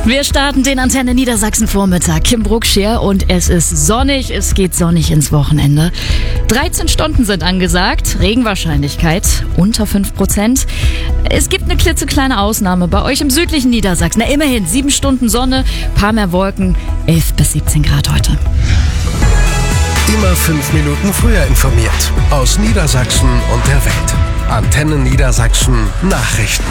Wir starten den Antenne Niedersachsen Vormittag. Kim Brucksch hier und es ist sonnig, es geht sonnig ins Wochenende. 13 Stunden sind angesagt, Regenwahrscheinlichkeit unter 5%. Es gibt eine klitzekleine Ausnahme bei euch im südlichen Niedersachsen. Na, immerhin 7 Stunden Sonne, paar mehr Wolken, 11 bis 17 Grad heute. Immer 5 Minuten früher informiert. Aus Niedersachsen und der Welt. Antenne Niedersachsen Nachrichten.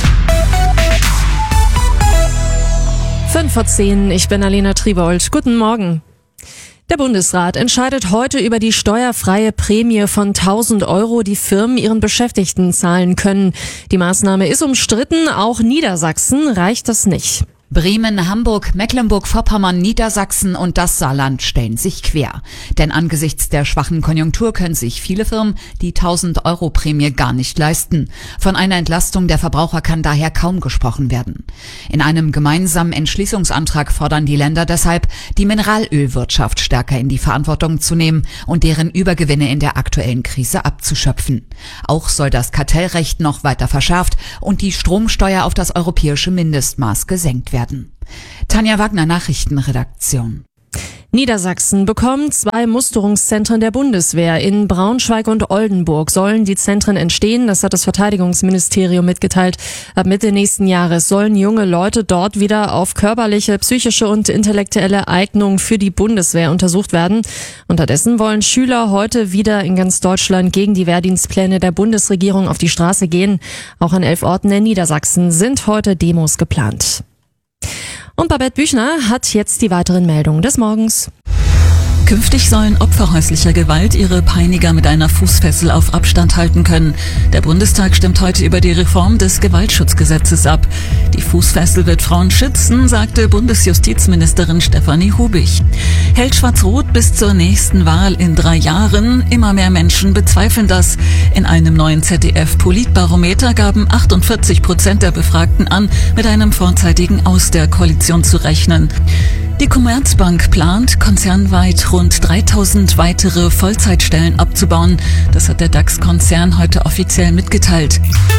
5:10, ich bin Alena Triebold. Guten Morgen. Der Bundesrat entscheidet heute über die steuerfreie Prämie von 1.000 €, die Firmen ihren Beschäftigten zahlen können. Die Maßnahme ist umstritten, auch Niedersachsen reicht das nicht. Bremen, Hamburg, Mecklenburg-Vorpommern, Niedersachsen und das Saarland stellen sich quer. Denn angesichts der schwachen Konjunktur können sich viele Firmen die 1.000 € Prämie gar nicht leisten. Von einer Entlastung der Verbraucher kann daher kaum gesprochen werden. In einem gemeinsamen Entschließungsantrag fordern die Länder deshalb, die Mineralölwirtschaft stärker in die Verantwortung zu nehmen und deren Übergewinne in der aktuellen Krise abzuschöpfen. Auch soll das Kartellrecht noch weiter verschärft und die Stromsteuer auf das europäische Mindestmaß gesenkt werden. Tanja Wagner, Nachrichtenredaktion. Niedersachsen bekommt 2 Musterungszentren der Bundeswehr. In Braunschweig und Oldenburg sollen die Zentren entstehen. Das hat das Verteidigungsministerium mitgeteilt. Ab Mitte nächsten Jahres sollen junge Leute dort wieder auf körperliche, psychische und intellektuelle Eignung für die Bundeswehr untersucht werden. Unterdessen wollen Schüler heute wieder in ganz Deutschland gegen die Wehrdienstpläne der Bundesregierung auf die Straße gehen. Auch an 11 Orten in Niedersachsen sind heute Demos geplant. Und Babette Büchner hat jetzt die weiteren Meldungen des Morgens. Künftig sollen Opfer häuslicher Gewalt ihre Peiniger mit einer Fußfessel auf Abstand halten können. Der Bundestag stimmt heute über die Reform des Gewaltschutzgesetzes ab. Die Fußfessel wird Frauen schützen, sagte Bundesjustizministerin Stefanie Hubich. Hält Schwarz-Rot bis zur nächsten Wahl in 3 Jahren? Immer mehr Menschen bezweifeln das. In einem neuen ZDF-Politbarometer gaben 48% der Befragten an, mit einem vorzeitigen Aus der Koalition zu rechnen. Die Commerzbank plant, konzernweit rund 3.000 weitere Vollzeitstellen abzubauen. Das hat der DAX-Konzern heute offiziell mitgeteilt.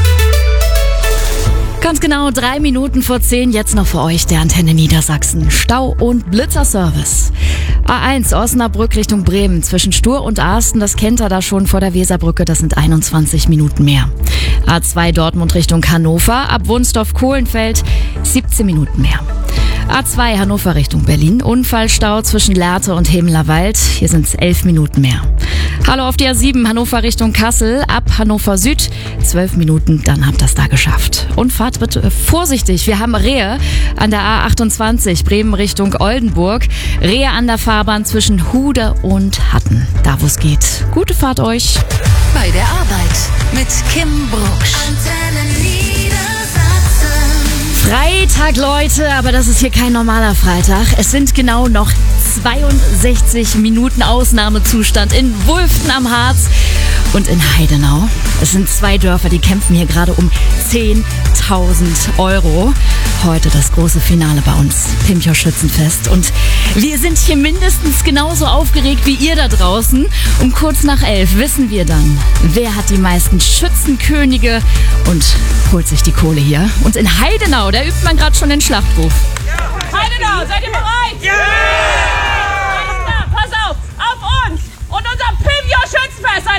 Ganz genau 3 Minuten vor 10, jetzt noch für euch der Antenne Niedersachsen. Stau- und Blitzerservice. A1 Osnabrück Richtung Bremen zwischen Stur und Arsten, das kennt ihr da schon vor der Weserbrücke, das sind 21 Minuten mehr. A2 Dortmund Richtung Hannover, ab Wunsdorf-Kohlenfeld 17 Minuten mehr. A2 Hannover Richtung Berlin, Unfallstau zwischen Lehrte und Hemelerwald, hier sind es 11 Minuten mehr. Hallo auf die A7 Hannover Richtung Kassel, ab Hannover Süd 12 Minuten, dann habt ihr das da geschafft. Und fahrt bitte vorsichtig, wir haben Rehe an der A28 Bremen Richtung Oldenburg, Rehe an der Fahrbahn zwischen Hude und Hatten, da wo es geht. Gute Fahrt euch. Bei der Arbeit mit Kim Brucksch. Freitag, Leute, aber das ist hier kein normaler Freitag. Es sind genau noch 62 Minuten Ausnahmezustand in Wulften am Harz und in Heidenau. Es sind 2 Dörfer, die kämpfen hier gerade um 10.000 €. Heute das große Finale bei uns, Pimpjoch Schützenfest. Und wir sind hier mindestens genauso aufgeregt wie ihr da draußen. Um kurz nach 11 wissen wir dann, wer hat die meisten Schützenkönige und holt sich die Kohle hier. Und in Heidenau, da übt man gerade schon den Schlachtruf. Heidenau, seid ihr bereit? Ja! Alles klar, pass auf uns und unser Pimpjoch Schützenfest.